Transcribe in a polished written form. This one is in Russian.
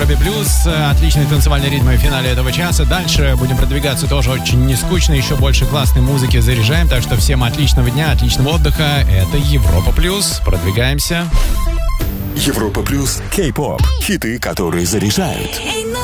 Европе Плюс. Отличный танцевальный ритм в финале этого часа. Дальше будем продвигаться тоже очень не скучно. Еще больше классной музыки заряжаем. Так что всем отличного дня, отличного отдыха. Это Европа Плюс. Продвигаемся. Европа Плюс. Кей-поп. Хиты, которые заряжают.